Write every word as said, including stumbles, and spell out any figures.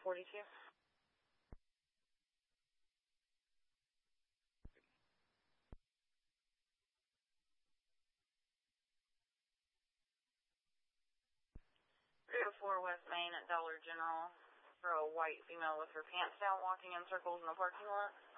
forty-two. three oh four West Main at Dollar General for a white female with her pants down walking in circles in the parking lot.